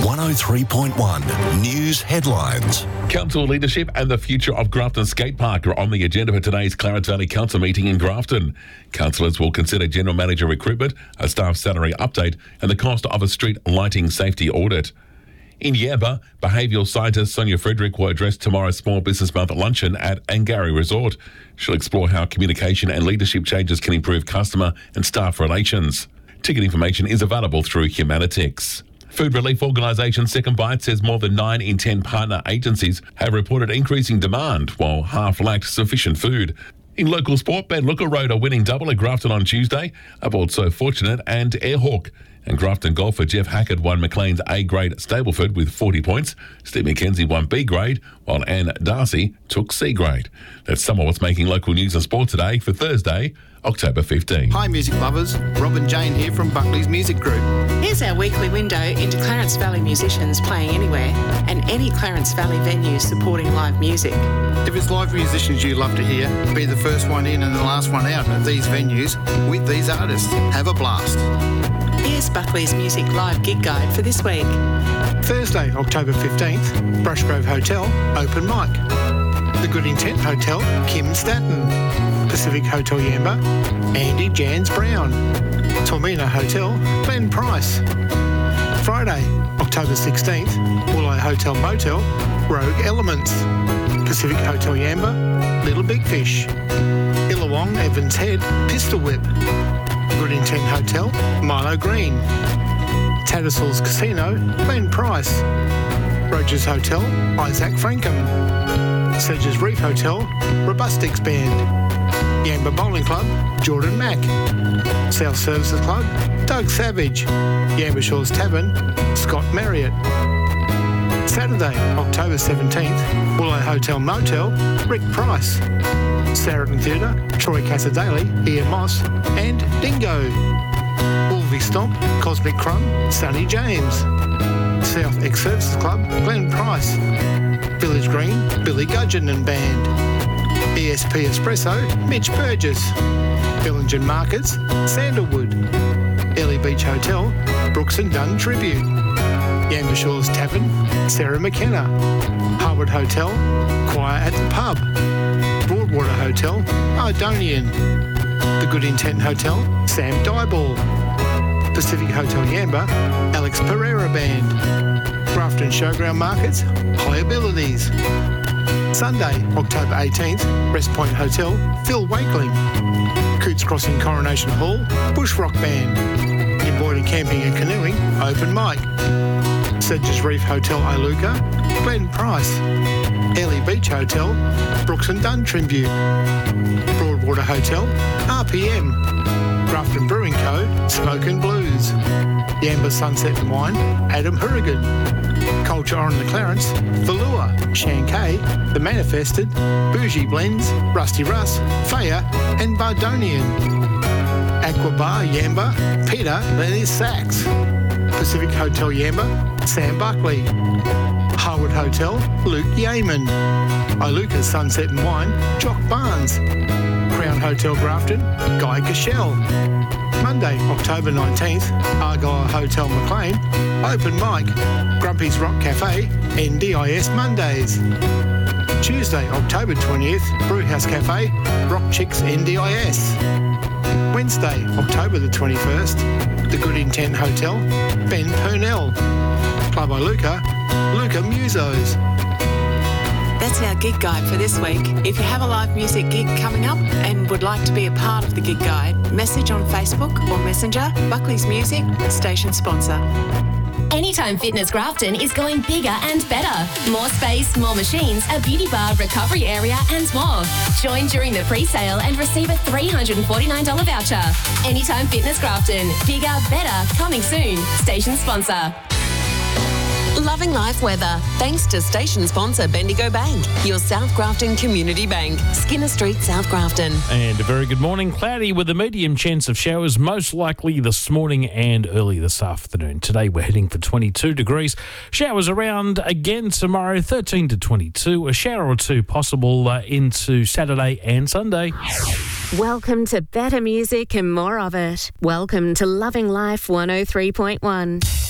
103.1 News Headlines. Council leadership and the future of Grafton Skate Park are on the agenda for today's Clarence Valley Council meeting in Grafton. Councillors will consider general manager recruitment, a staff salary update and the cost of a street lighting safety audit. In Yamba, behavioural scientist Sonia Frederick will address tomorrow's Small Business Month luncheon at Angari Resort. She'll explore how communication and leadership changes can improve customer and staff relations. Ticket information is available through Humanitix. Food relief organisation Second Bite says more than 9 in 10 partner agencies have reported increasing demand, while half lacked sufficient food. In local sport, Benluca rode a winning double at Grafton on Tuesday, aboard So Fortunate and Airhawk. And Grafton golfer Jeff Hackett won Maclean's A-grade Stableford with 40 points. Steve McKenzie won B-grade, while Anne Darcy took C-grade. That's some of what's making local news and sport today for Thursday, October 15. Hi music lovers, Rob and Jane here from Buckley's Music Group. Here's our weekly window into Clarence Valley musicians playing anywhere and any Clarence Valley venues supporting live music. If it's live musicians you love to hear, be the first one in and the last one out at these venues with these artists. Have a blast. Here's Buckley's Music Live Gig Guide for this week. Thursday, October 15th, Brushgrove Hotel, open mic. The Good Intent Hotel, Kim Statten. Pacific Hotel Yamba, Andy Jans Brown. Tormina Hotel, Glenn Price. Friday, October 16th, Woolai Hotel Motel, Rogue Elements. Pacific Hotel Yamba, Little Big Fish. Illawong Evans Head, Pistol Whip. Good Intent Hotel, Milo Green. Tattersalls Casino, Glenn Price. Rogers Hotel, Isaac Frankham. Sedges Reef Hotel, Robustics Band. Yamba Bowling Club, Jordan Mack. South Services Club, Doug Savage. Yamba Shores Tavern, Scott Marriott. Saturday, October 17th, Woolai Hotel Motel, Rick Price. Saracen Theatre, Troy Casadale, Ian Moss, and Dingo. Wolvie Stomp, Cosmic Crumb, Sonny James. South Ex-Services Club, Glenn Price. Village Green, Billy Gudgeon and Band. ESP Espresso, Mitch Burgess. Billingen Markets, Sandalwood. Ellie Beach Hotel, Brooks and Dunn Tribute. Yamba Shores Tavern, Sarah McKenna. Harwood Hotel, Choir at the Pub. Broadwater Hotel, Ardonian. The Good Intent Hotel, Sam Dyball. Pacific Hotel Yamba, Alex Pereira Band. Grafton Showground Markets, High Abilities. Sunday, October 18th, Rest Point Hotel, Phil Wakeling. Coots Crossing Coronation Hall, Bush Rock Band. In Boyden Camping and Canoeing, Open Mic. Sedges Reef Hotel Iluka, Glenn Price. Ellie Beach Hotel, Brooks and Dunn Tribute. Broadwater Hotel, RPM. Grafton Brewing Co, Smoke and Blues. Yamba Sunset and Wine, Adam Hurrigan. Culture on the Clarence, Valua, Shankay, The Manifested, Bougie Blends, Rusty Russ, Faya and Bardonian. Aqua Bar Yamba, Peter Lenny Sachs. Pacific Hotel Yamba, Sam Buckley. Harwood Hotel, Luke Yeaman. Iluka Sunset and Wine, Jock Barnes. Crown Hotel Grafton, Guy Cashel. Monday, October 19th, Argyle Hotel Maclean, open mic, Grumpy's Rock Cafe, NDIS Mondays. Tuesday, October 20th, Brewhouse Cafe, Rock Chicks NDIS. Wednesday, October the 21st, The Good Intent Hotel, Ben Purnell. Club Iluka, Luca Musos. That's our gig guide for this week. If you have a live music gig coming up and would like to be a part of the gig guide, message on Facebook or Messenger, Buckley's Music, station sponsor. Anytime Fitness Grafton is going bigger and better. More space, more machines, a beauty bar, recovery area and more. Join during the pre-sale and receive a $349 voucher. Anytime Fitness Grafton. Bigger, better, coming soon. Station sponsor. Loving life weather, thanks to station sponsor Bendigo Bank, your South Grafton community bank, Skinner Street, South Grafton. And a very good morning. Cloudy with a medium chance of showers, most likely this morning and early this afternoon. Today we're heading for 22 degrees. Showers around again tomorrow, 13 to 22. A shower or two possible into Saturday and Sunday. Welcome to better music and more of it. Welcome to Loving Life 103.1.